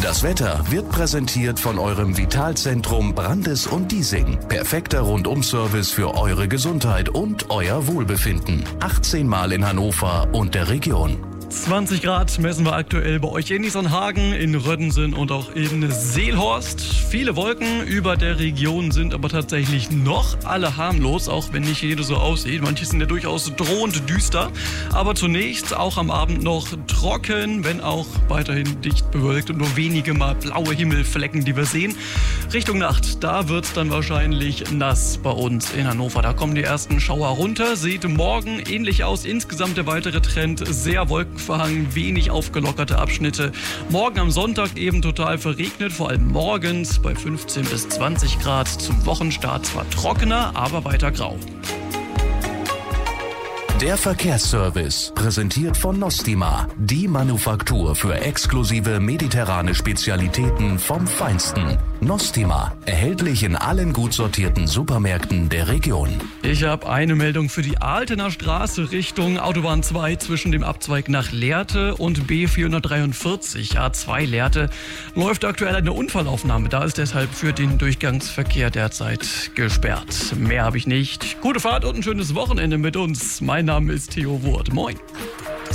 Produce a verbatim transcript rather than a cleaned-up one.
Das Wetter wird präsentiert von eurem Vitalzentrum Brandes und Diesing. Perfekter Rundum-Service für eure Gesundheit und euer Wohlbefinden. achtzehn Mal in Hannover und der Region. zwanzig Grad messen wir aktuell bei euch in Niesernhagen, in Röddensen und auch in Seelhorst. Viele Wolken über der Region sind aber tatsächlich noch alle harmlos, auch wenn nicht jede so aussieht. Manche sind ja durchaus drohend düster. Aber zunächst auch am Abend noch trocken, wenn auch weiterhin dicht bewölkt und nur wenige mal blaue Himmelflecken, die wir sehen. Richtung Nacht, da wird es dann wahrscheinlich nass bei uns in Hannover. Da kommen die ersten Schauer runter. Sieht morgen ähnlich aus. Insgesamt der weitere Trend sehr wolkenverhangen, wenig aufgelockerte Abschnitte. Morgen am Sonntag eben total verregnet, vor allem morgens bei fünfzehn bis zwanzig Grad. Zum Wochenstart zwar trockener, aber weiter grau. Der Verkehrsservice, präsentiert von Nostima, die Manufaktur für exklusive mediterrane Spezialitäten vom Feinsten. Nostima, erhältlich in allen gut sortierten Supermärkten der Region. Ich habe eine Meldung für die Altener Straße Richtung Autobahn zwei zwischen dem Abzweig nach Lehrte und B vierhundertdreiundvierzig A zwei Lehrte. Läuft aktuell eine Unfallaufnahme, da ist deshalb für den Durchgangsverkehr derzeit gesperrt. Mehr habe ich nicht. Gute Fahrt und ein schönes Wochenende mit uns. Mein Name ist Theo Wurt. Moin.